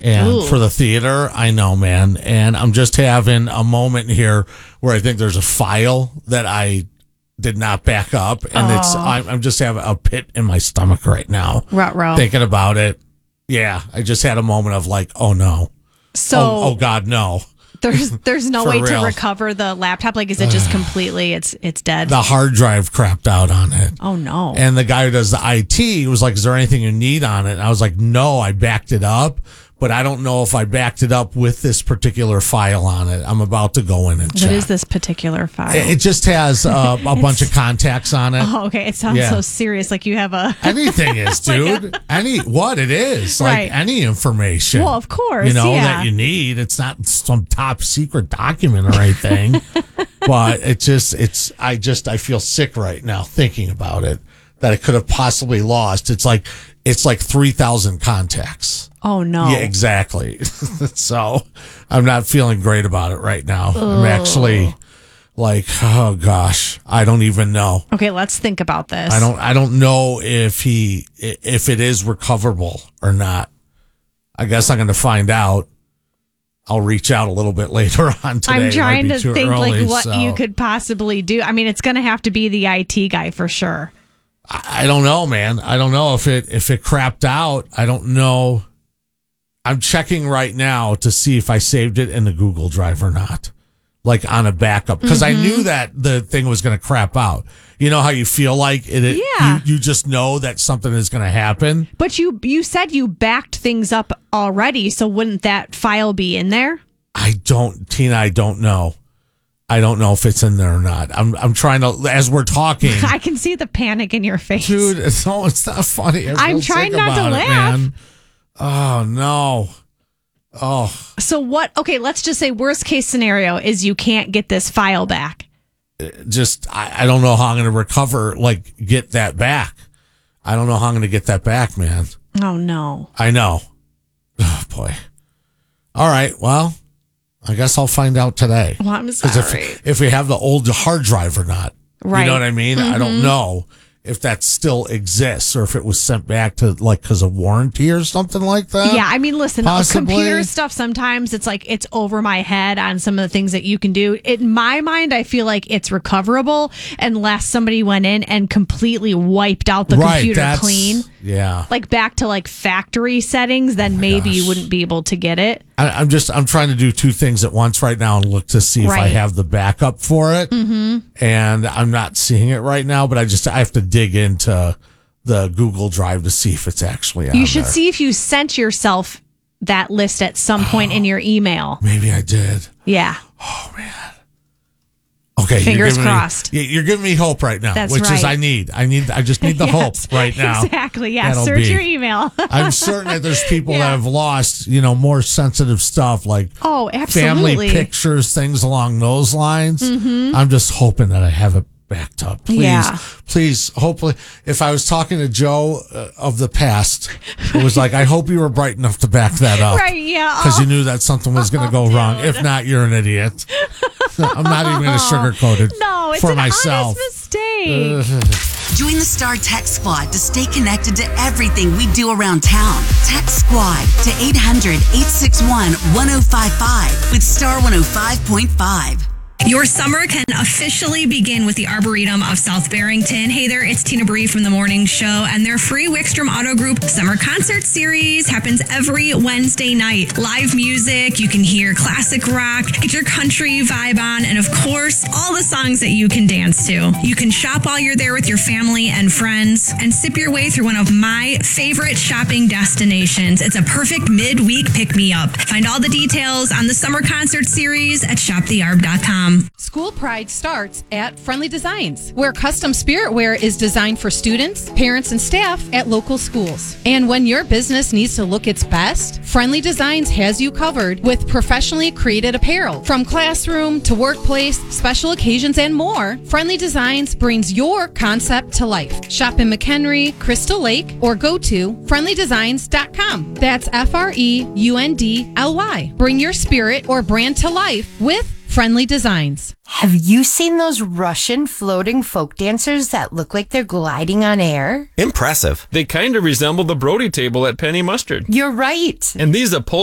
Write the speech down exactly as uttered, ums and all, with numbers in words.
And Ooh. for the theater, I know, man. And I'm just having a moment here where I think there's a file that I did not back up. And oh. it's I'm, I'm just having a pit in my stomach right now. Ruh-roh. Thinking about it. Yeah, I just had a moment of like, oh, no. So, oh, oh God, no. There's there's no For way real. to recover the laptop. Like, is it just completely, it's it's dead? The hard drive crapped out on it. Oh, no. And the guy who does the I T was like, is there anything you need on it? And I was like, no, I backed it up. But I don't know if I backed it up with this particular file on it. I'm about to go in and check. What is this particular file? It just has uh, a bunch of contacts on it. Oh, okay. It sounds Yeah. so serious. Like you have a... Anything is, dude. Any what it is, like Right. any information. Well, of course, you know yeah. that you need. It's not some top secret document or anything, but it just it's. I just I feel sick right now thinking about it that I could have possibly lost. It's like it's like three thousand contacts. Oh, no. Yeah, exactly. So I'm not feeling great about it right now. Ugh. I'm actually like, oh gosh, I don't even know. Okay, let's think about this. I don't I don't know if he if it is recoverable or not. I guess I'm going to find out. I'll reach out a little bit later on today. I'm trying to think early, like what so. you could possibly do. I mean, it's going to have to be the I T guy for sure. I, I don't know, man. I don't know if it if it crapped out. I don't know. I'm checking right now to see if I saved it in the Google Drive or not, like on a backup, because Mm-hmm. I knew that the thing was going to crap out. You know how you feel like it, it Yeah. you, you just know that something is going to happen. But you you said you backed things up already, so wouldn't that file be in there? I don't, Tina, I don't know. I don't know if it's in there or not. I'm I'm trying to, as we're talking. I can see the panic in your face. Dude, it's, no, it's not funny. I I'm feel trying sick not to about it, laugh. man. Oh, no. Oh, So what? Okay, let's just say worst case scenario is you can't get this file back. just, I, I don't know how I'm going to recover, like, get that back. I don't know how I'm going to get that back, man. Oh, no. I know. Oh, boy. All right. Well, I guess I'll find out today. Well, I'm 'Cause sorry. If, if we have the old hard drive or not. Right. You know what I mean? I don't Mhm. know if that still exists or if it was sent back to, like, because of warranty or something like that. Yeah, I mean, listen, Possibly. computer stuff, sometimes it's like it's over my head on some of the things that you can do. In my mind, I feel like it's recoverable unless somebody went in and completely wiped out the Right, computer that's- clean. Yeah. Like back to like factory settings, then maybe you gosh. wouldn't be able to get it. I, I'm just, I'm trying to do two things at once right now and look to see if I Right. have the backup for it. Mm-hmm. And I'm not seeing it right now, but I just, I have to dig into the Google Drive to see if it's actually on You should there. see if you sent yourself that list at some point in your email. Maybe I did. Yeah. Oh, man. Okay. Fingers you're giving me- crossed. you- you're giving me hope right now, That's which is right. I need. I need, I just need the hope Yes, right now. Exactly. Yeah. That'll Search be- your email. I'm certain that there's people Yeah. that have lost, you know, more sensitive stuff like Oh, family absolutely. pictures, things along those lines. Mhm. I'm just hoping that I have it backed up. Please, Yeah. please, hopefully, if I was talking to Joe uh, of the past, it was like, I hope you were bright enough to back that up. Right, yeah. Because you Oh. knew that something was going to go wrong. If not, you're an idiot. I'm not even going to sugarcoat it No, it's for an myself. honest mistake. Join the Star Text Squad to stay connected to everything we do around town. Text Squad to eight hundred, eight six one, one oh five five with Star one oh five point five. Your summer can officially begin with the Arboretum of South Barrington. Hey there, it's Tina Bree from The Morning Show, and their free Wickstrom Auto Group Summer Concert Series happens every Wednesday night. Live music, you can hear classic rock, get your country vibe on, and of course, all the songs that you can dance to. You can shop while you're there with your family and friends, and sip your way through one of my favorite shopping destinations. It's a perfect midweek pick-me-up. Find all the details on the Summer Concert Series at shop the arb dot com. School Pride starts at Friendly Designs, where custom spirit wear is designed for students, parents, and staff at local schools. And when your business needs to look its best, Friendly Designs has you covered with professionally created apparel. From classroom to workplace, special occasions, and more, Friendly Designs brings your concept to life. Shop in McHenry, Crystal Lake, or go to friendly designs dot com. That's F R E U N D L Y. Bring your spirit or brand to life with Friendly Designs. Have you seen those Russian floating folk dancers that look like they're gliding on air? Impressive. They kind of resemble the Brody table at Penny Mustard. You're right. And these upholstery